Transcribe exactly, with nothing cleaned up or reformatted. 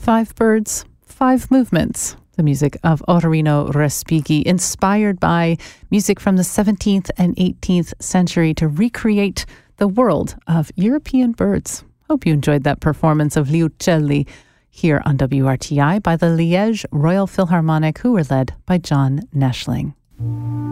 Five birds, five movements. The music of Ottorino Respighi, inspired by music from the seventeenth and eighteenth century to recreate the world of European birds. Hope you enjoyed that performance of Gli Uccelli here on W R T I by the Liège Royal Philharmonic, who were led by John Neschling.